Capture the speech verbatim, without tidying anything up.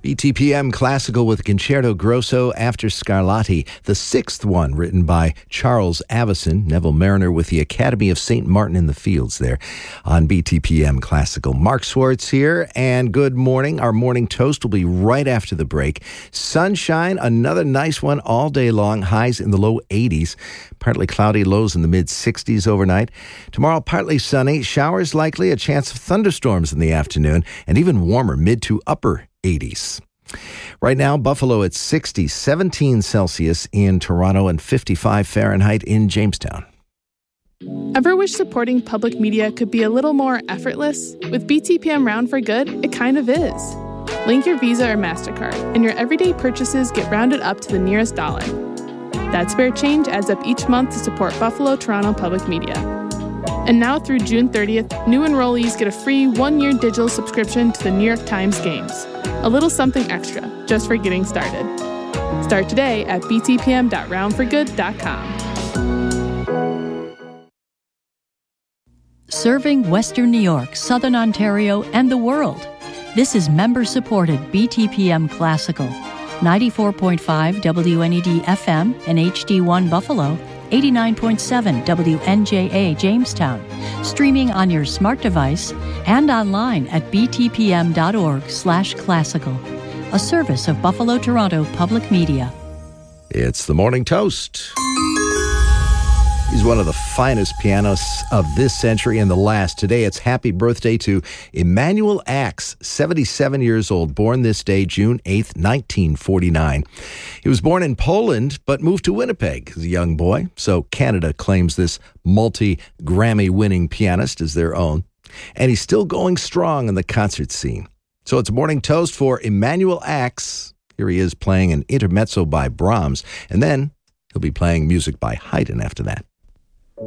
B T P M Classical with Concerto Grosso after Scarlatti, the sixth one written by Charles Avison, Neville Mariner with the Academy of Saint Martin in the Fields there on B T P M Classical. Mark Swartz here, and good morning. Our morning toast will be right after the break. Sunshine, another nice one all day long, highs in the low eighties. Partly cloudy, lows in the mid-sixties overnight. Tomorrow, partly sunny, showers likely, a chance of thunderstorms in the afternoon, and even warmer, mid to upper eighties. Right now, Buffalo at sixty, seventeen Celsius in Toronto, and fifty-five Fahrenheit in Jamestown. Ever wish supporting public media could be a little more effortless? With B T P M Round for Good, it kind of is. Link your Visa or MasterCard, and your everyday purchases get rounded up to the nearest dollar. That spare change adds up each month to support Buffalo Toronto Public Media. And now through June thirtieth, new enrollees get a free one-year digital subscription to the New York Times Games. A little something extra, just for getting started. Start today at b t p m dot round for good dot com. Serving Western New York, Southern Ontario, and the world. This is member-supported B T P M Classical. ninety-four point five W N E D F M and H D one Buffalo, eighty-nine point seven W N J A Jamestown, streaming on your smart device and online at b t p m dot org slash classical, a service of Buffalo Toronto Public Media. It's the Morning Toast. He's one of the finest pianists of this century and the last. Today, it's happy birthday to Emanuel Ax, seventy-seven years old, born this day, June eighth, nineteen forty-nine. He was born in Poland, but moved to Winnipeg as a young boy, so Canada claims this multi-Grammy-winning pianist as their own. And he's still going strong in the concert scene. So it's a morning toast for Emanuel Ax. Here he is playing an intermezzo by Brahms, and then he'll be playing music by Haydn after that.